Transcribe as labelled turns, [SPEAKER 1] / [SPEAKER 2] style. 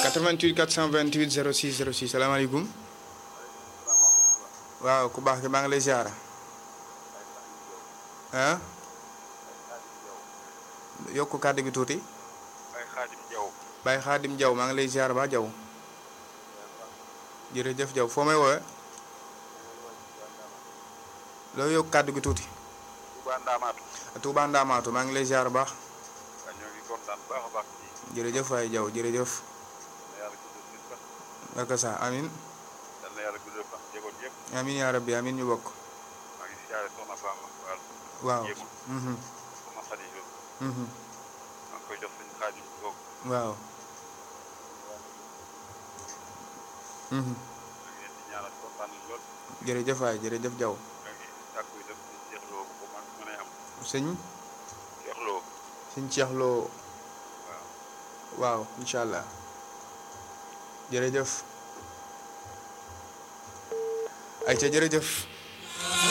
[SPEAKER 1] 88 428 06 06 salaamaaleykum. waaw ku baax ki maa ngi lay ziara. ah. yokk kàddu gi tuuti. Baye Khadim Diaw maa ngi lay ziar ba Diaw. jërëjëf Diaw foo may woowee. loo yokk kàddu gi tuuti. Touba Ndamatou maa ngi lay ziar baax. jërëjëf waay Diaw jërëjëf. naka sa amin amin yaa rabbi amin ñu bokk. waaw. waaw. jërëjëf waay jërëjëf Diaw. sëñ Cheikh Lo. waaw incha allah. jërëjëf. ayca jërëjëf.